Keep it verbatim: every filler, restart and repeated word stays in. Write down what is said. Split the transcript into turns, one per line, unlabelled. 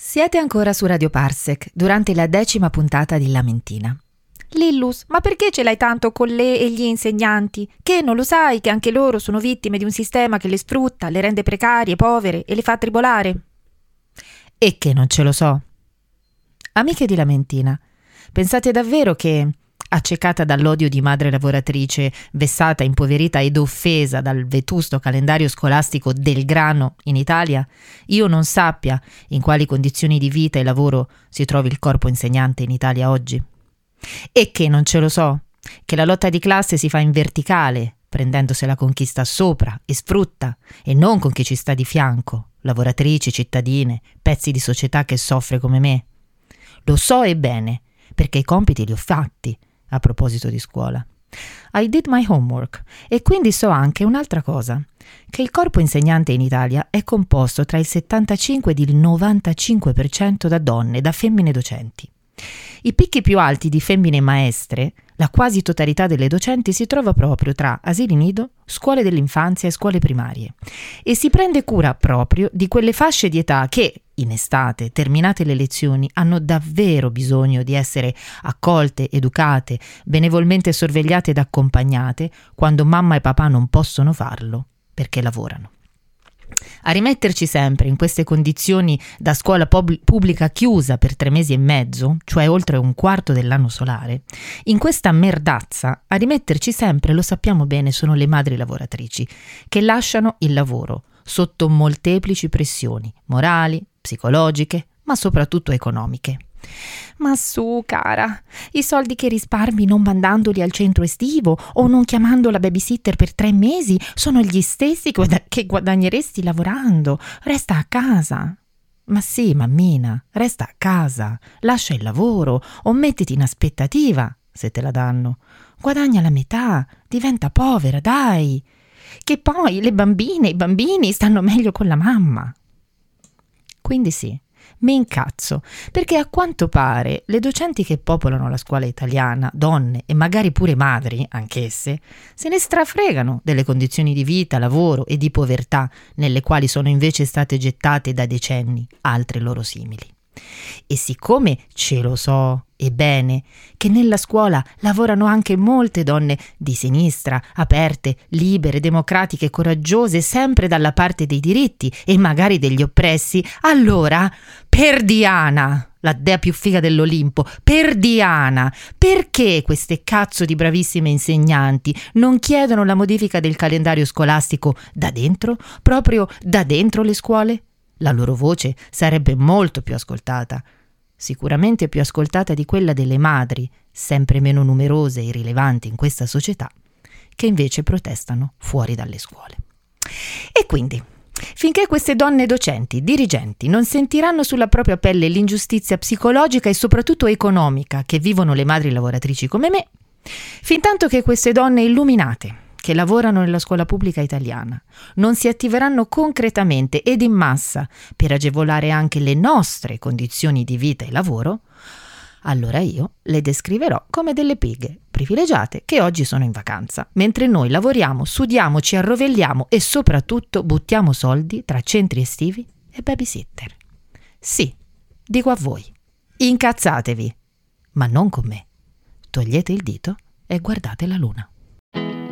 Siete ancora su Radio Parsec, durante la decima puntata di Lamentina.
Lillus, ma perché ce l'hai tanto con le e gli insegnanti? Che non lo sai che anche loro sono vittime di un sistema che le sfrutta, le rende precarie, povere e le fa tribolare?
E che non ce lo so. Amiche di Lamentina, pensate davvero che, accecata dall'odio di madre lavoratrice, vessata, impoverita ed offesa dal vetusto calendario scolastico del grano in Italia, io non sappia in quali condizioni di vita e lavoro si trovi il corpo insegnante in Italia oggi? E che non ce lo so, che la lotta di classe si fa in verticale, prendendosi la conquista sopra e sfrutta, e non con chi ci sta di fianco, lavoratrici, cittadine, pezzi di società che soffre come me. Lo so e bene, perché i compiti li ho fatti. A proposito di scuola, I did my homework e quindi so anche un'altra cosa, che il corpo insegnante in Italia è composto tra il settantacinque ed il novantacinque per cento da donne, da femmine docenti. I picchi più alti di femmine maestre, la quasi totalità delle docenti si trova proprio tra asili nido, scuole dell'infanzia e scuole primarie e si prende cura proprio di quelle fasce di età che, in estate, terminate le lezioni, hanno davvero bisogno di essere accolte, educate, benevolmente sorvegliate ed accompagnate quando mamma e papà non possono farlo perché lavorano. A rimetterci sempre in queste condizioni da scuola pub- pubblica chiusa per tre mesi e mezzo, cioè oltre un quarto dell'anno solare, in questa merdazza, a rimetterci sempre, lo sappiamo bene, sono le madri lavoratrici, che lasciano il lavoro sotto molteplici pressioni, morali, psicologiche, ma soprattutto economiche.
Ma su, cara, i soldi che risparmi non mandandoli al centro estivo o non chiamando la babysitter per tre mesi sono gli stessi che guadagneresti lavorando. Resta a casa.
Ma sì, mammina, resta a casa, lascia il lavoro o mettiti in aspettativa, se te la danno. Guadagna la metà, diventa povera, dai.
Che poi le bambine e i bambini stanno meglio con la mamma.
Quindi sì, mi incazzo, perché a quanto pare le docenti che popolano la scuola italiana, donne e magari pure madri, anch'esse, se ne strafregano delle condizioni di vita, lavoro e di povertà nelle quali sono invece state gettate da decenni altre loro simili. E siccome ce lo so, e bene, che nella scuola lavorano anche molte donne di sinistra, aperte, libere, democratiche, coraggiose, sempre dalla parte dei diritti e magari degli oppressi, allora, per Diana, la dea più figa dell'Olimpo, per Diana, perché queste cazzo di bravissime insegnanti non chiedono la modifica del calendario scolastico da dentro, proprio da dentro le scuole? La loro voce sarebbe molto più ascoltata, sicuramente più ascoltata di quella delle madri, sempre meno numerose e rilevanti in questa società, che invece protestano fuori dalle scuole.
E quindi, finché queste donne docenti, dirigenti, non sentiranno sulla propria pelle l'ingiustizia psicologica e soprattutto economica che vivono le madri lavoratrici come me, fintanto che queste donne illuminate, che lavorano nella scuola pubblica italiana, non si attiveranno concretamente ed in massa per agevolare anche le nostre condizioni di vita e lavoro, allora io le descriverò come delle pighe privilegiate che oggi sono in vacanza, mentre noi lavoriamo, sudiamo, ci arrovelliamo e soprattutto buttiamo soldi tra centri estivi e babysitter. Sì, dico a voi, incazzatevi, ma non con me. Togliete il dito e guardate la luna.